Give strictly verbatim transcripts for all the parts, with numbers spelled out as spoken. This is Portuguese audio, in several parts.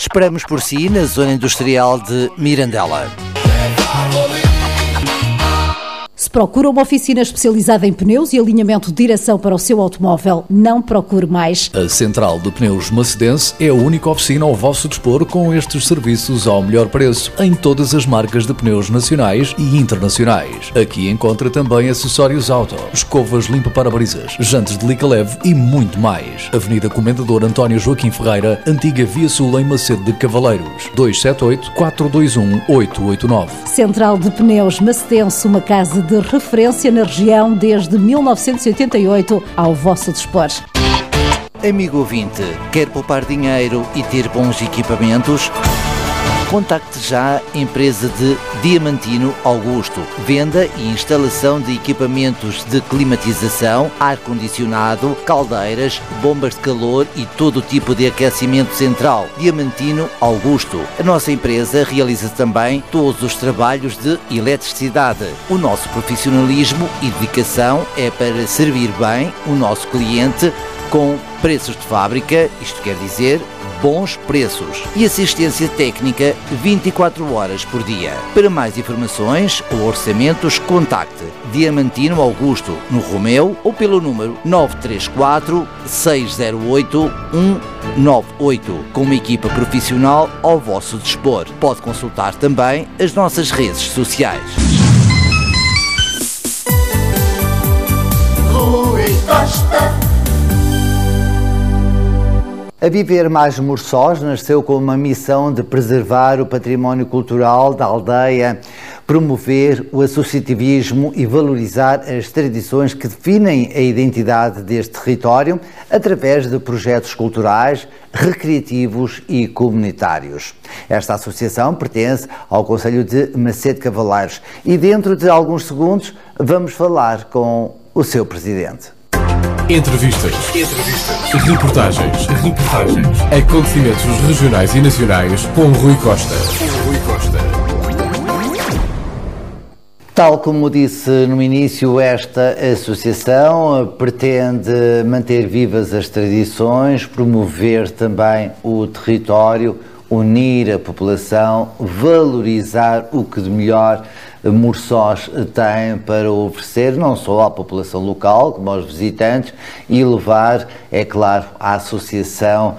Esperamos por si na zona industrial de Mirandela. Se procura uma oficina especializada em pneus e alinhamento de direção para o seu automóvel, não procure mais. A Central de Pneus Macedense é a única oficina ao vosso dispor com estes serviços ao melhor preço em todas as marcas de pneus nacionais e internacionais. Aqui encontra também acessórios auto, escovas limpa-parabrisas, jantes de lica leve e muito mais. Avenida Comendador António Joaquim Ferreira, Antiga Via Sul em Macedo de Cavaleiros, dois sete oito, quatro dois um, oito oito nove. Central de Pneus Macedense, uma casa de referência na região desde mil novecentos e oitenta e oito, ao vosso dispor. Amigo ouvinte, quer poupar dinheiro e ter bons equipamentos? Contacte já a empresa de Diamantino Augusto. Venda e instalação de equipamentos de climatização, ar-condicionado, caldeiras, bombas de calor e todo o tipo de aquecimento central. Diamantino Augusto. A nossa empresa realiza também todos os trabalhos de eletricidade. O nosso profissionalismo e dedicação é para servir bem o nosso cliente com preços de fábrica, isto quer dizer bons preços, e assistência técnica vinte e quatro horas por dia. Para mais informações ou orçamentos, contacte Diamantino Augusto no Romeu ou pelo número nove três quatro, seis zero oito, um nove oito, com uma equipa profissional ao vosso dispor. Pode consultar também as nossas redes sociais. Rui Costa. A Viver Mais Morçós nasceu com uma missão de preservar o património cultural da aldeia, promover o associativismo e valorizar as tradições que definem a identidade deste território através de projetos culturais, recreativos e comunitários. Esta associação pertence ao Concelho de Macedo de Cavaleiros e dentro de alguns segundos vamos falar com o seu presidente. Entrevistas. Entrevistas. Reportagens. Reportagens. Acontecimentos regionais e nacionais com Rui Costa. Com Rui Costa. Tal como disse no início, esta associação pretende manter vivas as tradições, promover também o território, unir a população, valorizar o que de melhor Morçós tem para oferecer, não só à população local, como aos visitantes, e levar, é claro, a associação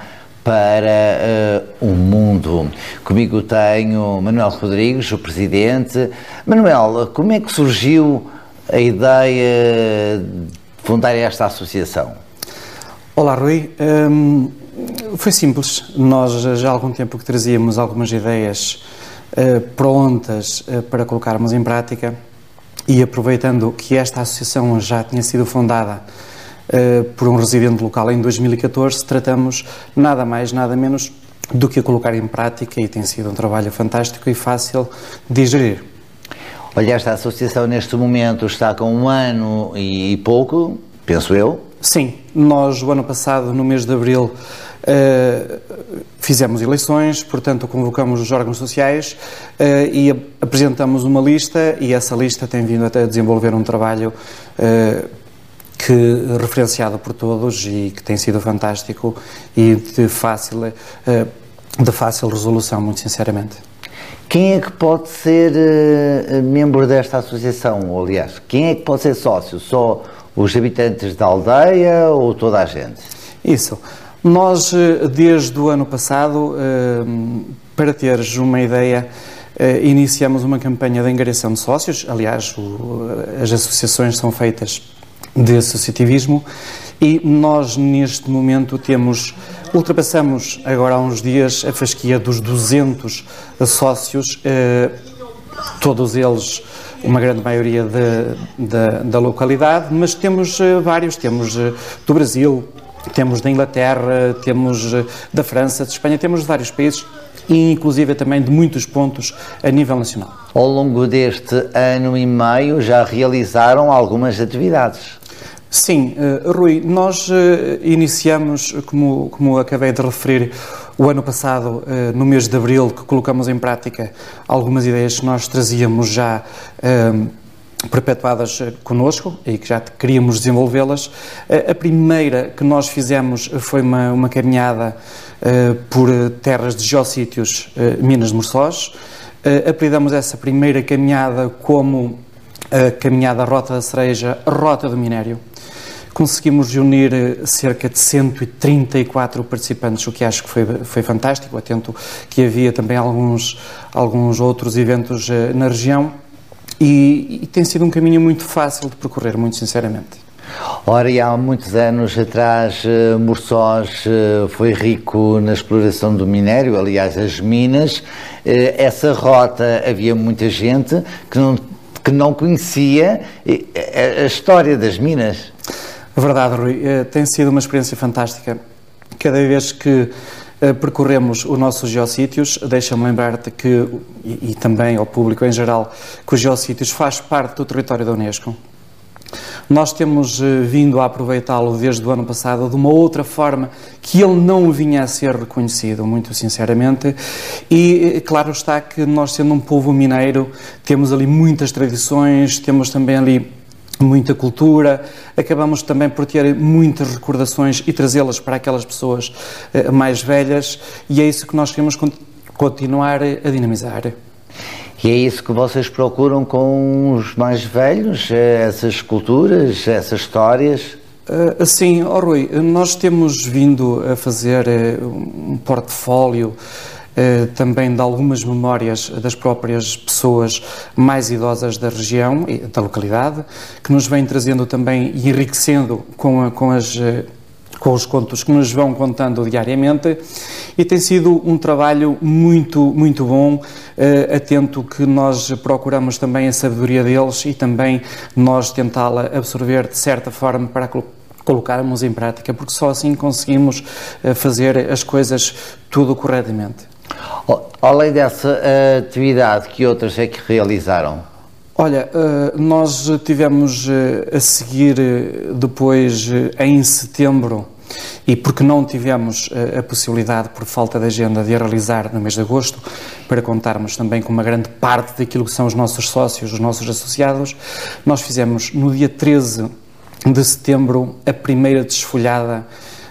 para uh, o mundo. Comigo tenho Manuel Rodrigues, o presidente. Manuel, como é que surgiu a ideia de fundar esta associação? Olá, Rui. Um, foi simples. Nós já há algum tempo que trazíamos algumas ideias Uh, prontas uh, para colocarmos em prática, e aproveitando que esta associação já tinha sido fundada uh, por um residente local em dois mil e catorze, tratamos nada mais, nada menos do que a colocar em prática, e tem sido um trabalho fantástico e fácil de gerir. Olha, esta associação neste momento está com um ano e pouco, penso eu. Sim, nós o ano passado, no mês de abril, Uh, fizemos eleições, portanto convocamos os órgãos sociais uh, e ap- apresentamos uma lista, e essa lista tem vindo até a desenvolver um trabalho uh, que, referenciado por todos, e que tem sido fantástico e de fácil, uh, de fácil resolução, muito sinceramente. Quem é que pode ser uh, membro desta associação? Ou, aliás, quem é que pode ser sócio? Só os habitantes da aldeia ou toda a gente? Isso. Nós, desde o ano passado, para teres uma ideia, iniciamos uma campanha de angariação de sócios. Aliás, as associações são feitas de associativismo, e nós, neste momento, temos, ultrapassamos agora há uns dias a fasquia dos duzentos sócios, todos eles, uma grande maioria de, de, da localidade, mas temos vários, temos do Brasil, temos da Inglaterra, temos da França, de Espanha, temos de vários países, e inclusive também de muitos pontos a nível nacional. Ao longo deste ano e meio já realizaram algumas atividades. Sim, uh, Rui, nós uh, iniciamos, como, como acabei de referir, o ano passado, uh, no mês de abril, que colocamos em prática algumas ideias que nós trazíamos já uh, perpetuadas connosco e que já queríamos desenvolvê-las. A primeira que nós fizemos foi uma, uma caminhada por terras de geossítios Minas de Morçós. Apelidamos essa primeira caminhada como a caminhada Rota da Cereja, Rota do Minério. Conseguimos reunir cerca de cento e trinta e quatro participantes, o que acho que foi, foi fantástico, atento que havia também alguns, alguns outros eventos na região, e, e tem sido um caminho muito fácil de percorrer, muito sinceramente. Ora, e há muitos anos atrás, Morçós foi rico na exploração do minério, aliás, as minas. Essa rota, havia muita gente que não, que não conhecia a história das minas. Verdade, Rui. Tem sido uma experiência fantástica. Cada vez que percorremos os nossos geossítios, deixa-me lembrar-te que, e, e também ao público em geral, que os geossítios faz parte do território da Unesco. Nós temos vindo a aproveitá-lo desde o ano passado de uma outra forma que ele não vinha a ser reconhecido, muito sinceramente, e claro está que nós, sendo um povo mineiro, temos ali muitas tradições, temos também ali muita cultura, acabamos também por ter muitas recordações e trazê-las para aquelas pessoas mais velhas, e é isso que nós queremos continuar a dinamizar. E é isso que vocês procuram com os mais velhos, essas culturas, essas histórias? Uh, sim, oh Rui, nós temos vindo a fazer uh, um portfólio uh, também de algumas memórias das próprias pessoas mais idosas da região e da localidade, que nos vem trazendo também e enriquecendo com, a, com as... Uh, com os contos que nos vão contando diariamente, e tem sido um trabalho muito, muito bom, uh, atento que nós procuramos também a sabedoria deles e também nós tentá-la absorver de certa forma para colocarmos em prática, porque só assim conseguimos uh, fazer as coisas tudo corretamente. Além dessa uh, atividade, que outras é que realizaram? Olha, nós tivemos a seguir depois, em setembro, e porque não tivemos a possibilidade, por falta de agenda, de a realizar no mês de agosto, para contarmos também com uma grande parte daquilo que são os nossos sócios, os nossos associados, nós fizemos no dia treze de setembro a primeira desfolhada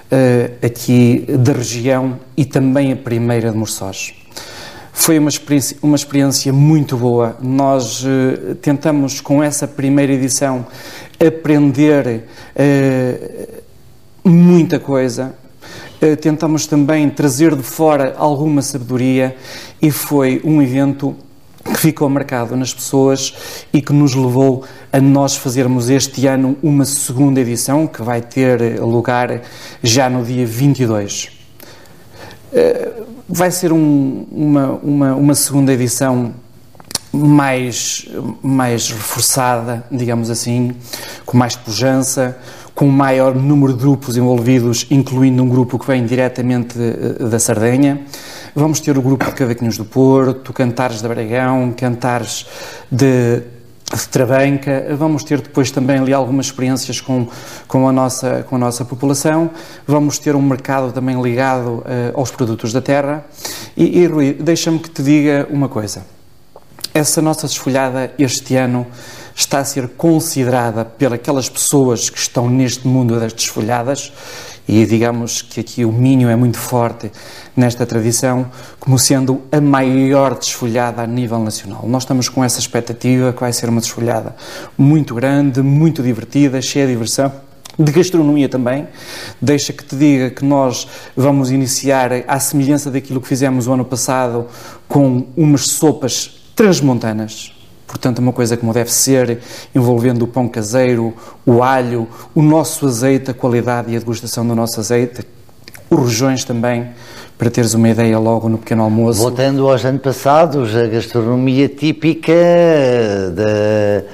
aqui da região e também a primeira de Morçós. Foi uma experiência, uma experiência muito boa. Nós uh, tentamos, com essa primeira edição, aprender uh, muita coisa. Uh, tentamos também trazer de fora alguma sabedoria, e foi um evento que ficou marcado nas pessoas e que nos levou a nós fazermos este ano uma segunda edição, que vai ter lugar já no dia vinte e dois. Uh, Vai ser um, uma, uma, uma segunda edição mais, mais reforçada, digamos assim, com mais pujança, com um maior número de grupos envolvidos, incluindo um grupo que vem diretamente da Sardenha. Vamos ter o grupo de Cavaquinhos do Porto, Cantares de Bragão, Cantares de... de Trabanca. Vamos ter depois também ali algumas experiências com, com, a, nossa, com a nossa população. Vamos ter um mercado também ligado uh, aos produtos da terra. E, e Rui, deixa-me que te diga uma coisa. Essa nossa desfolhada este ano está a ser considerada pelas pessoas que estão neste mundo das desfolhadas, e digamos que aqui o Minho é muito forte nesta tradição, como sendo a maior desfolhada a nível nacional. Nós estamos com essa expectativa que vai ser uma desfolhada muito grande, muito divertida, cheia de diversão, de gastronomia também. Deixa que te diga que nós vamos iniciar, à semelhança daquilo que fizemos o ano passado, com umas sopas transmontanas. Portanto, uma coisa como deve ser, envolvendo o pão caseiro, o alho, o nosso azeite, a qualidade e a degustação do nosso azeite, os rojões também, para teres uma ideia logo no pequeno almoço. Voltando aos anos passados, a gastronomia típica de,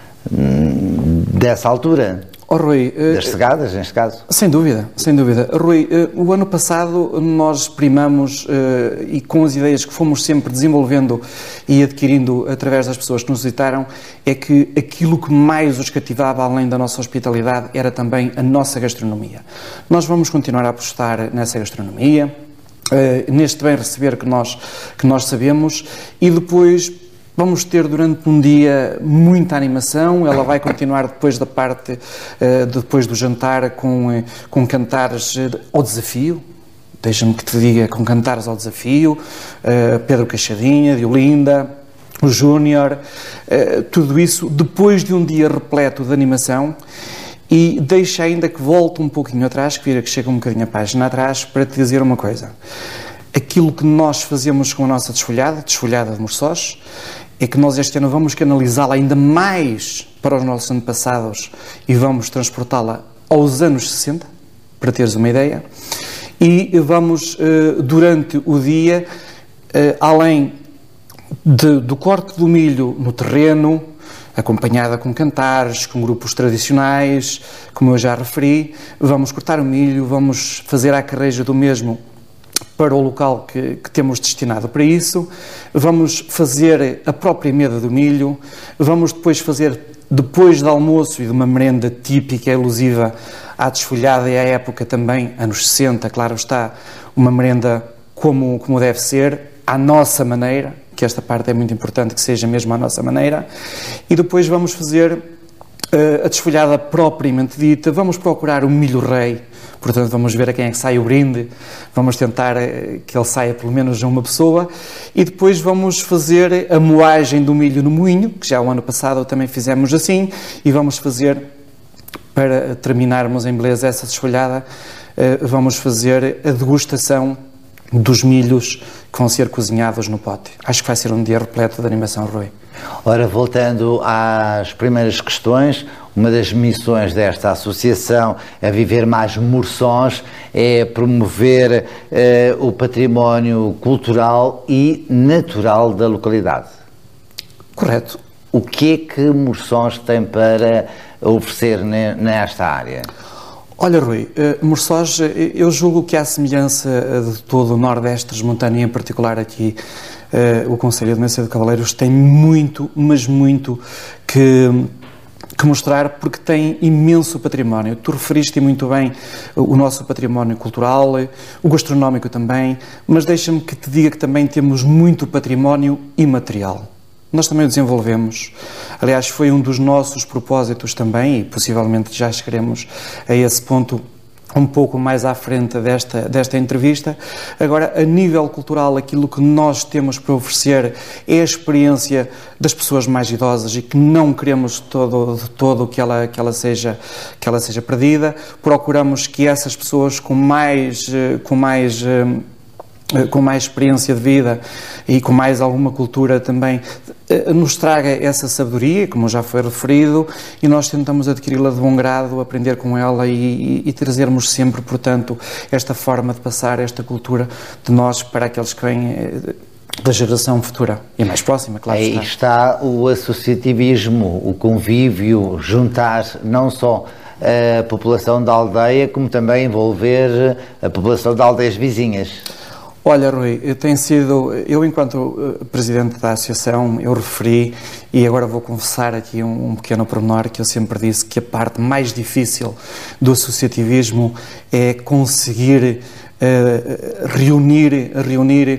dessa altura. Oh, Rui, das cegadas, neste caso. Sem dúvida, sem dúvida. Rui, o ano passado nós primamos, e com as ideias que fomos sempre desenvolvendo e adquirindo através das pessoas que nos visitaram, é que aquilo que mais os cativava, além da nossa hospitalidade, era também a nossa gastronomia. Nós vamos continuar a apostar nessa gastronomia, neste bem receber que nós, que nós sabemos, e depois vamos ter durante um dia muita animação. Ela vai continuar depois da parte, uh, depois do jantar, com, com cantares ao desafio. deixa-me que te diga, com Cantares ao Desafio, uh, Pedro Caixadinha, de Olinda, o Júnior, uh, tudo isso depois de um dia repleto de animação. E deixa ainda que volte um pouquinho atrás, que vira que chega um bocadinho a página atrás, para te dizer uma coisa. Aquilo que nós fazemos com a nossa desfolhada, desfolhada de Morçós, é que nós este ano vamos canalizá-la ainda mais para os nossos antepassados e vamos transportá-la aos anos sessenta, para teres uma ideia, e vamos, durante o dia, além de, do corte do milho no terreno, acompanhada com cantares, com grupos tradicionais, como eu já referi, vamos cortar o milho, vamos fazer a carreja do mesmo para o local que, que temos destinado para isso, vamos fazer a própria meda do milho, vamos depois fazer, depois do almoço e de uma merenda típica, elusiva à desfolhada e à época também, anos sessenta, claro está, uma merenda como, como deve ser, à nossa maneira, que esta parte é muito importante que seja mesmo à nossa maneira, e depois vamos fazer uh, a desfolhada propriamente dita, vamos procurar o milho rei, portanto vamos ver a quem é que sai o brinde, vamos tentar uh, que ele saia pelo menos a uma pessoa, e depois vamos fazer a moagem do milho no moinho, que já o ano passado também fizemos assim, e vamos fazer, para terminarmos em beleza essa desfolhada, uh, vamos fazer a degustação dos milhos que vão ser cozinhados no pote. Acho que vai ser um dia repleto de animação, Rui. Ora, voltando às primeiras questões, uma das missões desta associação a Viver Mais Morçós é promover eh, o património cultural e natural da localidade. Correto. O que é que Morçós tem para oferecer nesta área? Olha, Rui, uh, Morçós, eu julgo que à semelhança de todo o Nordeste Transmontano e em particular aqui uh, o Concelho de Messa de Cavaleiros tem muito, mas muito que, que mostrar porque tem imenso património. Tu referiste muito bem o nosso património cultural, o gastronómico também, mas deixa-me que te diga que também temos muito património imaterial. Nós também o desenvolvemos. Aliás, foi um dos nossos propósitos também, e possivelmente já chegaremos a esse ponto um pouco mais à frente desta, desta entrevista. Agora, a nível cultural, aquilo que nós temos para oferecer é a experiência das pessoas mais idosas e que não queremos todo, de todo que ela, que ela seja, que ela seja perdida. Procuramos que essas pessoas com mais... Com mais com mais experiência de vida e com mais alguma cultura também, nos traga essa sabedoria, como já foi referido, e nós tentamos adquiri-la de bom grado, aprender com ela e, e, e trazermos sempre, portanto, esta forma de passar esta cultura de nós para aqueles que vêm da geração futura e mais próxima, claro. Aí está. está o associativismo, o convívio, juntar não só a população da aldeia, como também envolver a população de aldeias vizinhas. Olha, Rui, tem sido, eu enquanto uh, Presidente da Associação, eu referi, e agora vou confessar aqui um, um pequeno pormenor, que eu sempre disse que a parte mais difícil do associativismo é conseguir uh, reunir, reunir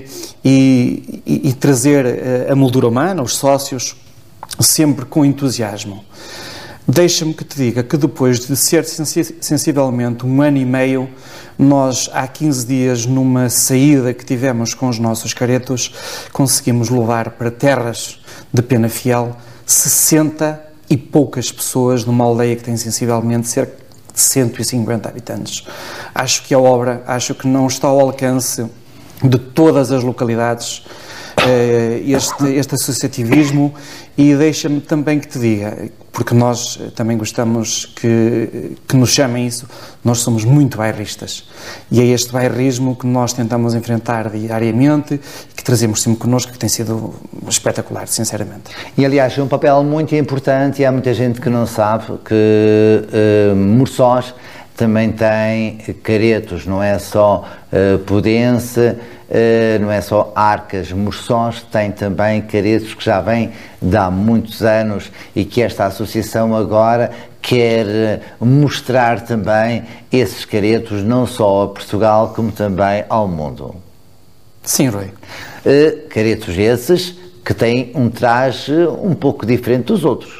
e, e, e trazer uh, a moldura humana, os sócios, sempre com entusiasmo. Deixa-me que te diga que depois de ser sensivelmente um ano e meio, nós há quinze dias, numa saída que tivemos com os nossos caretos, conseguimos levar para terras de Penafiel sessenta e poucas pessoas numa aldeia que tem sensivelmente cerca de cento e cinquenta habitantes. Acho que a obra, acho que não está ao alcance de todas as localidades este, este associativismo, e deixa-me também que te diga, porque nós também gostamos que, que nos chamem isso, nós somos muito bairristas, e é este bairrismo que nós tentamos enfrentar diariamente e que trazemos sempre connosco, que tem sido espetacular, sinceramente. E aliás, é um papel muito importante, e há muita gente que não sabe que uh, Morçós também tem caretos, não é só uh, Podense, uh, não é só Arcas. Morçós tem também caretos que já vêm de há muitos anos e que esta associação agora quer mostrar também esses caretos não só a Portugal como também ao mundo. Sim, Rui. Uh, caretos esses que têm um traje um pouco diferente dos outros.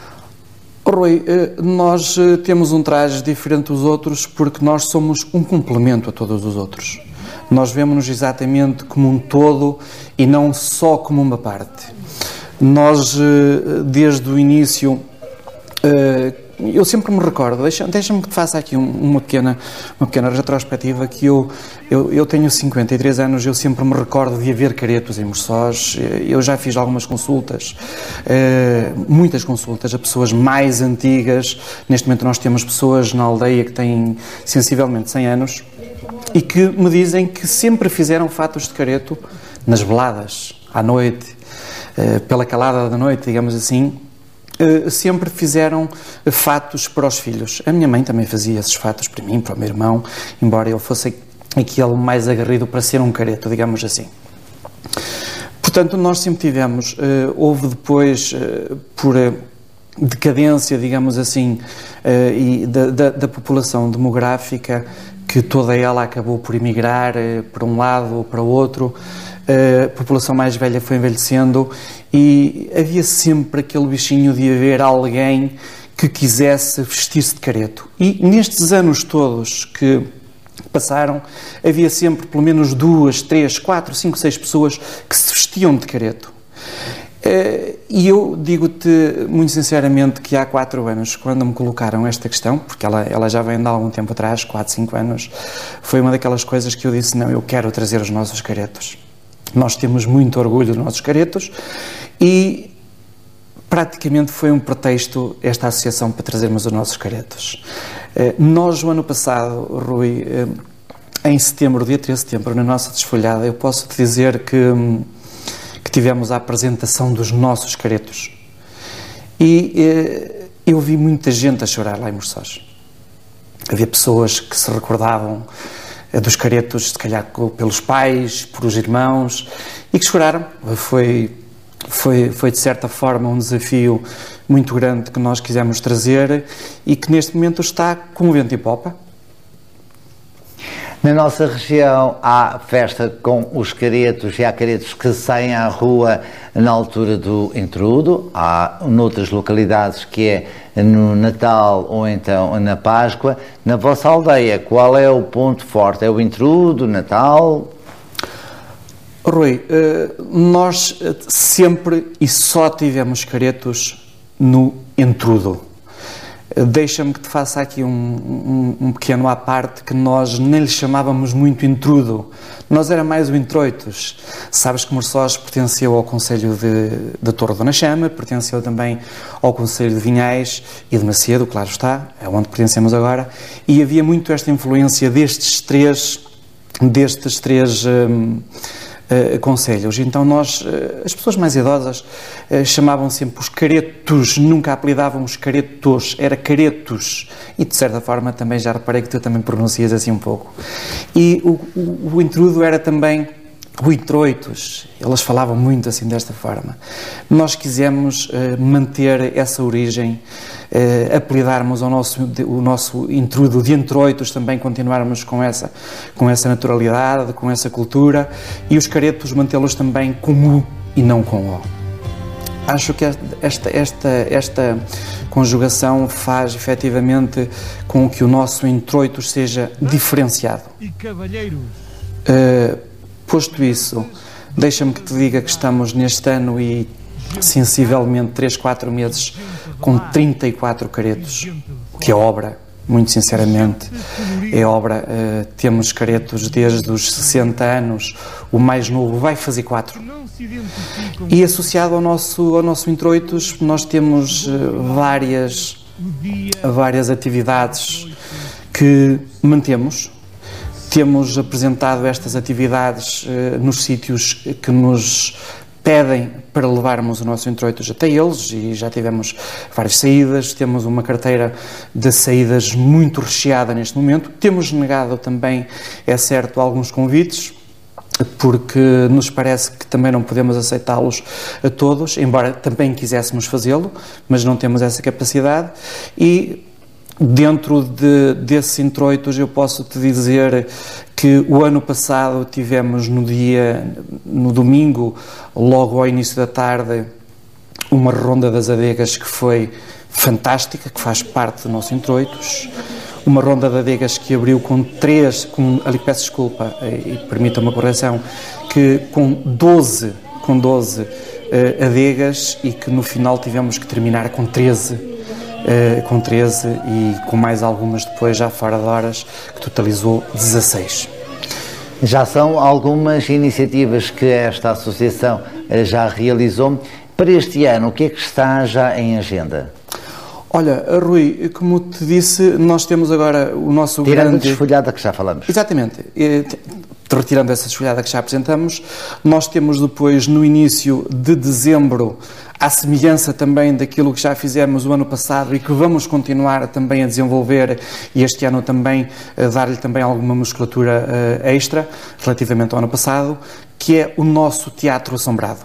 Rui, nós temos um traje diferente dos outros porque nós somos um complemento a todos os outros. Nós vemos-nos exatamente como um todo e não só como uma parte. Nós, desde o início, eu sempre me recordo, deixa, deixa-me que te faça aqui uma pequena, uma pequena retrospectiva, que eu, eu, eu tenho cinquenta e três anos, eu sempre me recordo de haver caretos em Morçós. Eu já fiz algumas consultas, muitas consultas a pessoas mais antigas. Neste momento nós temos pessoas na aldeia que têm sensivelmente cem anos e que me dizem que sempre fizeram fatos de careto nas veladas, à noite, pela calada da noite, digamos assim. Sempre fizeram fatos para os filhos. A minha mãe também fazia esses fatos para mim, para o meu irmão, embora ele fosse aquele mais agarrido para ser um careto, digamos assim. Portanto, nós sempre tivemos, houve depois, por decadência, digamos assim, e da, da, da população demográfica, que toda ela acabou por emigrar para um lado ou para o outro. A população mais velha foi envelhecendo e havia sempre aquele bichinho de haver alguém que quisesse vestir-se de careto. E nestes anos todos que passaram, havia sempre pelo menos duas, três, quatro, cinco, seis pessoas que se vestiam de careto. E eu digo-te muito sinceramente que há quatro anos, quando me colocaram esta questão, porque ela, ela já vem de algum tempo atrás, quatro, cinco anos, foi uma daquelas coisas que eu disse, não, eu quero trazer os nossos caretos. Nós temos muito orgulho dos nossos caretos e praticamente foi um pretexto esta associação para trazermos os nossos caretos. Nós, o ano passado, Rui, em setembro, dia treze de setembro, na nossa desfolhada, eu posso te dizer que, que tivemos a apresentação dos nossos caretos. E eu vi muita gente a chorar lá em Morçós. Havia pessoas que se recordavam dos caretos, se calhar pelos pais, por os irmãos, e que choraram. Foi, foi, foi de certa forma um desafio muito grande que nós quisemos trazer e que neste momento está com o vento em popa. Na nossa região há festa com os caretos e há caretos que saem à rua na altura do intrudo. Há noutras localidades que é no Natal ou então na Páscoa. Na vossa aldeia, qual é o ponto forte? É o intrudo, Natal? Rui, nós sempre e só tivemos caretos no intrudo. Deixa-me que te faça aqui um, um, um pequeno à parte, que nós nem lhe chamávamos muito intrudo, nós era mais o introitos. Sabes que Morçós pertenceu ao concelho de, de Torre Dona Chama, pertenceu também ao concelho de Vinhais e de Macedo, claro está, é onde pertencemos agora, e havia muito esta influência destes três, destes três um, Uh, conselhos. Então nós, uh, as pessoas mais idosas, uh, chamavam sempre os caretos, nunca apelidavam os caretos, era caretos. E de certa forma também já reparei que tu também pronuncias assim um pouco. E o, o, o intrudo era também o introitos, elas falavam muito assim desta forma. Nós quisemos uh, manter essa origem, uh, apelidarmos o nosso, o nosso intrudo de introitos, também continuarmos com essa, com essa naturalidade, com essa cultura, e os caretos mantê-los também com U e não com O. Acho que esta, esta, esta conjugação faz efetivamente com que o nosso introitos seja diferenciado. E cavalheiros? Uh, Posto isso, deixa-me que te diga que estamos neste ano e sensivelmente três, quatro meses com trinta e quatro caretos, o que é obra, muito sinceramente, é obra. Uh, temos caretos desde os sessenta anos, o mais novo vai fazer quatro. E associado ao nosso, ao nosso introitos, nós temos uh, várias, várias atividades que mantemos. Temos apresentado estas atividades uh, nos sítios que nos pedem para levarmos o nosso introitos até eles, e já tivemos várias saídas, temos uma carteira de saídas muito recheada neste momento. Temos negado também, é certo, alguns convites, porque nos parece que também não podemos aceitá-los a todos, embora também quiséssemos fazê-lo, mas não temos essa capacidade. E dentro de, desses introitos eu posso te dizer que o ano passado tivemos no dia, no domingo, logo ao início da tarde, uma ronda das adegas que foi fantástica, que faz parte do nosso introitos. uma ronda de adegas que abriu com três, com, ali peço desculpa, e, e permita uma correção, que com doze, com doze uh, adegas e que no final tivemos que terminar com treze, uh, com treze e com mais algumas depois já fora de horas, que totalizou dezasseis. Já são algumas iniciativas que esta associação já realizou. Para este ano, o que é que está já em agenda? Olha, Rui, como te disse, nós temos agora o nosso Tirando grande... a desfolhada que já falamos. Exatamente. Retirando essa desfolhada que já apresentamos, nós temos depois, no início de dezembro, à semelhança também daquilo que já fizemos o ano passado e que vamos continuar também a desenvolver e este ano também a dar-lhe também alguma musculatura uh, extra relativamente ao ano passado, que é o nosso Teatro Assombrado.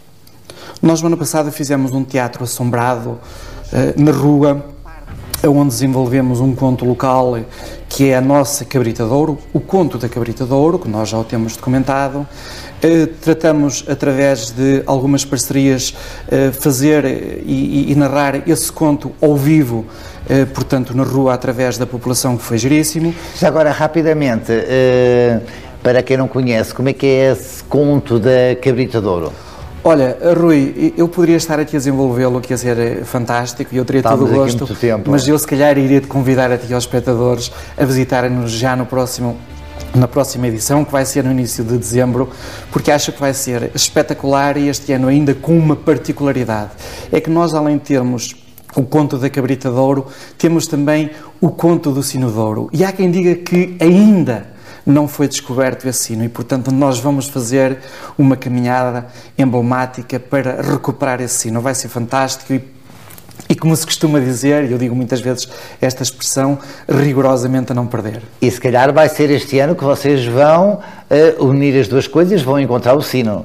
Nós no ano passado fizemos um teatro assombrado uh, na rua, onde desenvolvemos um conto local que é a nossa Cabrita de Ouro, o conto da Cabrita de Ouro, que nós já o temos documentado. Uh, tratamos, através de algumas parcerias, uh, fazer e, e narrar esse conto ao vivo, uh, portanto, na rua, através da população, que foi giríssimo. Já agora, rapidamente, uh, para quem não conhece, como é que é esse conto da Cabrita de Ouro? Olha, Rui, eu poderia estar aqui a desenvolvê-lo, que ia ser fantástico, e eu teria todo o gosto, mas eu se calhar iria te convidar a ti e aos espectadores a visitarem-nos já no próximo, na próxima edição, que vai ser no início de dezembro, porque acho que vai ser espetacular e este ano ainda com uma particularidade. É que nós, além de termos o conto da Cabrita de Ouro, temos também o conto do Sino de Ouro. E há quem diga que ainda não foi descoberto esse sino e, portanto, nós vamos fazer uma caminhada emblemática para recuperar esse sino. Vai ser fantástico e, e como se costuma dizer, e eu digo muitas vezes esta expressão, rigorosamente a não perder. E se calhar vai ser este ano que vocês vão uh, unir as duas coisas, vão encontrar o sino.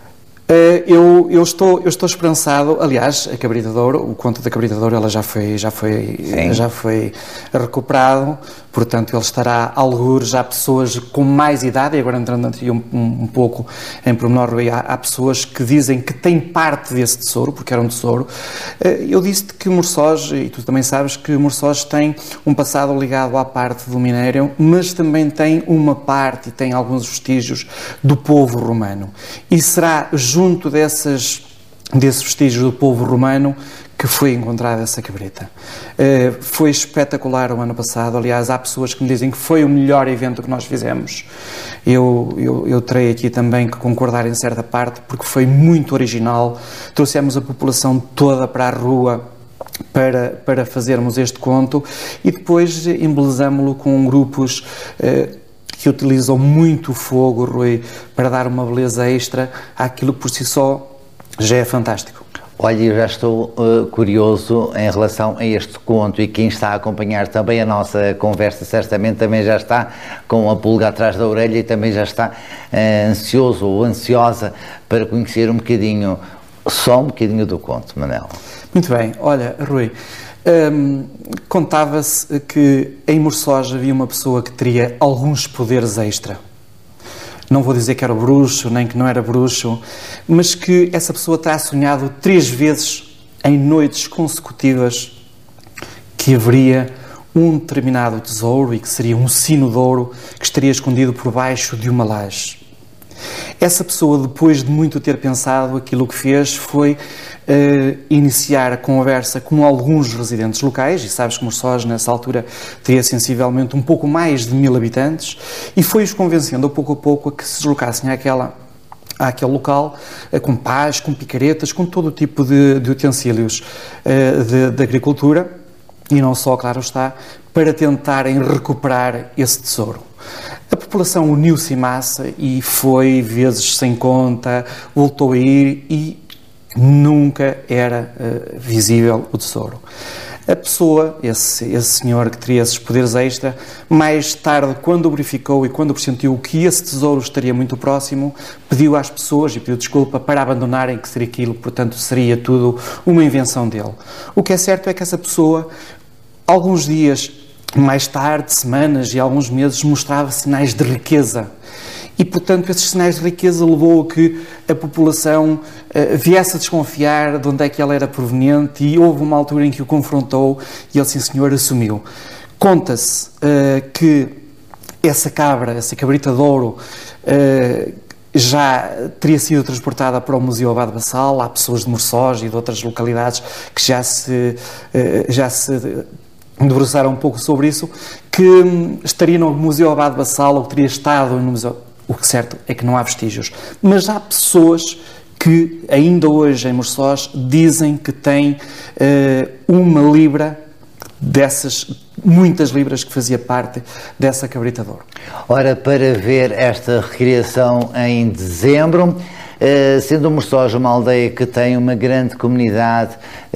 Uh, eu, eu, estou, eu estou esperançado. Aliás, a Cabrita de Ouro, o conto da Cabrita de Ouro, ela já foi, já foi, já foi recuperado, portanto ele estará a algures. Há pessoas com mais idade, e agora entrando aqui um, um, um pouco em pormenor, há, há pessoas que dizem que têm parte desse tesouro, porque era um tesouro. Uh, eu disse-te que Morçós, e tu também sabes que Morçós tem um passado ligado à parte do minério, mas também tem uma parte e tem alguns vestígios do povo romano. E será junto dessas, desses vestígios do povo romano que foi encontrada essa cabrita. Uh, foi espetacular o ano passado. Aliás, há pessoas que me dizem que foi o melhor evento que nós fizemos. Eu, eu, eu terei aqui também que concordar em certa parte, porque foi muito original. Trouxemos a população toda para a rua para, para fazermos este conto e depois embelezámo-lo com grupos uh, que utilizam muito fogo, Rui, para dar uma beleza extra àquilo que por si só já é fantástico. Olha, eu já estou uh, curioso em relação a este conto e quem está a acompanhar também a nossa conversa certamente também já está com a pulga atrás da orelha e também já está uh, ansioso ou ansiosa para conhecer um bocadinho, só um bocadinho do conto, Manel. Muito bem, olha, Rui, hum, contava-se que em Morçós havia uma pessoa que teria alguns poderes extra. Não vou dizer que era bruxo, nem que não era bruxo, mas que essa pessoa terá sonhado três vezes em noites consecutivas que haveria um determinado tesouro e que seria um sino de ouro que estaria escondido por baixo de uma laje. Essa pessoa, depois de muito ter pensado, aquilo que fez foi uh, iniciar a conversa com alguns residentes locais, e sabes que Morçós, nessa altura, teria sensivelmente um pouco mais de mil habitantes, e foi-os convencendo, a pouco a pouco, a que se deslocassem àquela, àquele local, uh, com pás, com picaretas, com todo o tipo de, de utensílios uh, de, de agricultura, e não só, claro está, para tentarem recuperar esse tesouro. A população uniu-se em massa e foi vezes sem conta, voltou a ir e nunca era uh, visível o tesouro. A pessoa, esse, esse senhor que teria esses poderes extra, mais tarde, quando verificou e quando pressentiu que esse tesouro estaria muito próximo, pediu às pessoas e pediu desculpa para abandonarem que seria aquilo, portanto seria tudo uma invenção dele. O que é certo é que essa pessoa, alguns dias mais tarde, semanas e alguns meses, mostrava sinais de riqueza. E, portanto, esses sinais de riqueza levou a que a população uh, viesse a desconfiar de onde é que ela era proveniente e houve uma altura em que o confrontou e ele, sim senhor, assumiu. Conta-se uh, que essa cabra, essa cabrita de ouro, uh, já teria sido transportada para o Museu Abade Bassal. Há pessoas de Morçós e de outras localidades que já se, uh, já se debruçaram um pouco sobre isso, que um, estaria no Museu Abade Bassal ou que teria estado no Museu. O que certo é que não há vestígios. Mas há pessoas que ainda hoje em Morçós dizem que têm uh, uma libra dessas muitas libras que fazia parte dessa cabrita de ouro. Ora, para ver esta recriação em dezembro, uh, sendo Morçós uma aldeia que tem uma grande comunidade